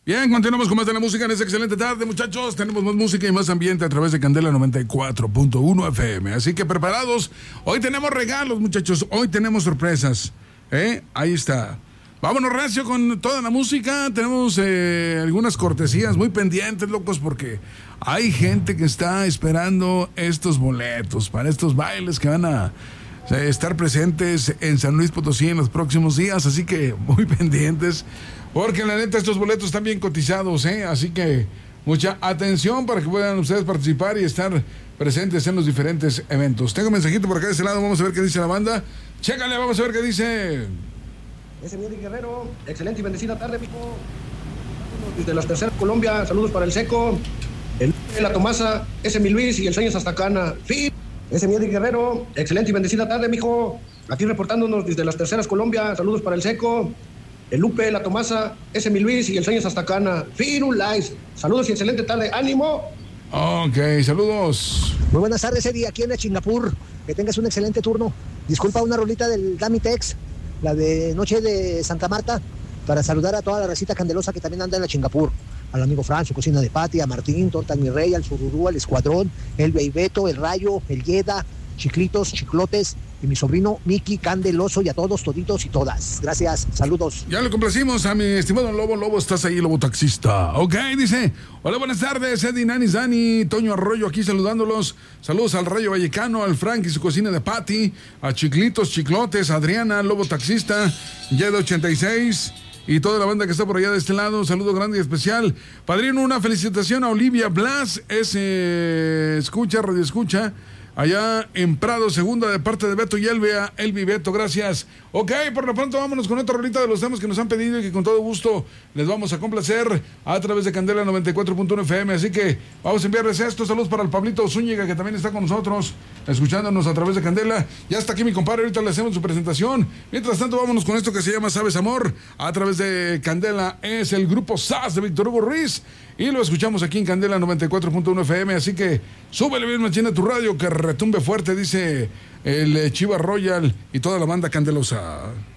Bien, continuamos con más de la música en esta excelente tarde, muchachos. Tenemos más música y más ambiente a través de Candela 94.1 FM. Así que preparados. Hoy tenemos regalos, muchachos. Hoy tenemos sorpresas. Ahí está. Vámonos recio con toda la música. Tenemos algunas cortesías muy pendientes, locos, porque hay gente que está esperando estos boletos para estos bailes que van a estar presentes en San Luis Potosí en los próximos días. Así que muy pendientes, porque la neta estos boletos están bien cotizados, así que mucha atención para que puedan ustedes participar y estar presentes en los diferentes eventos. Tengo un mensajito por acá de este lado, vamos a ver qué dice la banda. Chécale, vamos a ver qué dice. Ese Miguel Guerrero, excelente y bendecida tarde, mijo. Desde las terceras Colombia, saludos para el Seco, el La Tomasa, ese mi Luis y el Sueños hasta Cana. Fin. Ese Miguel Guerrero, excelente y bendecida tarde, mijo. Aquí reportándonos desde las terceras Colombia, saludos para el Seco, el Lupe, la Tomasa, ese mi Luis y el Sueños hasta Cana. Firulais. Saludos y excelente tarde. ¡Ánimo! Ok, saludos. Muy buenas tardes, Eddie, aquí en Chingapur. Que tengas un excelente turno. Disculpa una rolita del Damitex, la de Noche de Santa Marta, para saludar a toda la recita candelosa que también anda en la Chingapur. Al amigo Fran, su cocina de Pati, a Martín, Torta Mi Rey, al Sururú, al Escuadrón, el Beibeto, el Rayo, el Yeda, Chiclitos, Chiclotes, y mi sobrino Miki Candeloso, y a todos, toditos y todas. Gracias, saludos. Ya lo complacimos a mi estimado Lobo. Lobo, estás ahí, Lobo taxista. Ok, dice, hola, buenas tardes, Eddie, Nanis, Dani, Toño Arroyo aquí saludándolos. Saludos al Rayo Vallecano, al Frank y su cocina de Pati, a Chiclitos, Chiclotes, Adriana, Lobo taxista, Yeda 86 y toda la banda que está por allá de este lado. Un saludo grande y especial. Padrino, una felicitación a Olivia Blas, radio escucha, allá en Prado, segunda, de parte de Beto y Elvi Beto, gracias. Ok, por lo pronto vámonos con otra rolita de los temas que nos han pedido y que con todo gusto les vamos a complacer a través de Candela 94.1 FM. Así que vamos a enviarles esto. Saludos para el Pablito Zúñiga, que también está con nosotros, escuchándonos a través de Candela. Ya está aquí mi compadre, ahorita le hacemos su presentación. Mientras tanto, vámonos con esto que se llama Sabes Amor, a través de Candela. Es el grupo SAS de Víctor Hugo Ruiz, y lo escuchamos aquí en Candela 94.1 FM. Así que súbele bien machina a tu radio, que retumbe fuerte, dice el Chiva Royal y toda la banda candelosa.